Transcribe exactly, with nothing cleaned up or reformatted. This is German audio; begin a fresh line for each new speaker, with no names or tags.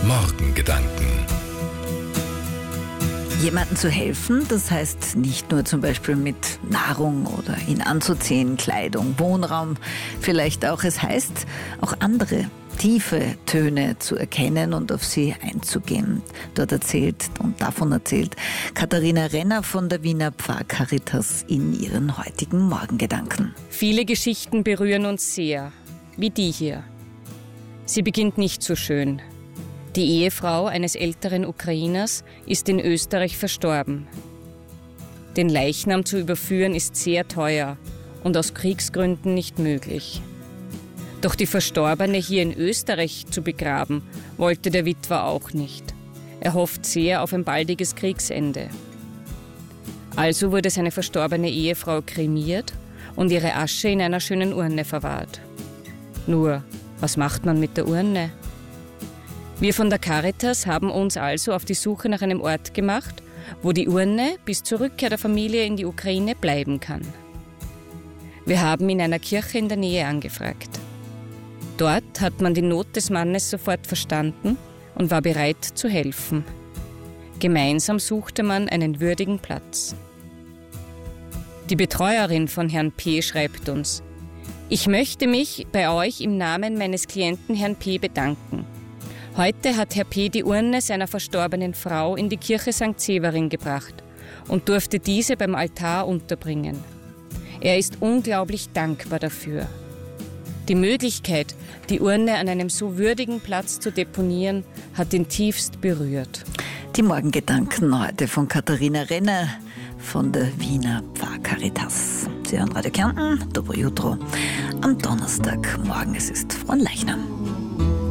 Morgengedanken.
Jemandem zu helfen, das heißt nicht nur zum Beispiel mit Nahrung oder ihn anzuziehen, Kleidung, Wohnraum, vielleicht auch, es heißt auch andere tiefe Töne zu erkennen und auf sie einzugehen. Dort erzählt und davon erzählt Katharina Renner von der Wiener Pfarrcaritas in ihren heutigen Morgengedanken.
Viele Geschichten berühren uns sehr, wie die hier. Sie beginnt nicht so schön. Die Ehefrau eines älteren Ukrainers ist in Österreich verstorben. Den Leichnam zu überführen ist sehr teuer und aus Kriegsgründen nicht möglich. Doch die Verstorbene hier in Österreich zu begraben, wollte der Witwer auch nicht. Er hofft sehr auf ein baldiges Kriegsende. Also wurde seine verstorbene Ehefrau kremiert und ihre Asche in einer schönen Urne verwahrt. Nur, was macht man mit der Urne? Wir von der Caritas haben uns also auf die Suche nach einem Ort gemacht, wo die Urne bis zur Rückkehr der Familie in die Ukraine bleiben kann. Wir haben in einer Kirche in der Nähe angefragt. Dort hat man die Not des Mannes sofort verstanden und war bereit zu helfen. Gemeinsam suchte man einen würdigen Platz. Die Betreuerin von Herrn P. schreibt uns: Ich möchte mich bei euch im Namen meines Klienten Herrn P. bedanken. Heute hat Herr P. die Urne seiner verstorbenen Frau in die Kirche Sankt Severin gebracht und durfte diese beim Altar unterbringen. Er ist unglaublich dankbar dafür. Die Möglichkeit, die Urne an einem so würdigen Platz zu deponieren, hat ihn tiefst berührt.
Die Morgengedanken heute von Katharina Renner von der Wiener Pfarrcaritas. Sie hören Radio Kärnten, Dobro Jutro, am Donnerstagmorgen. Es ist Fronleichnam.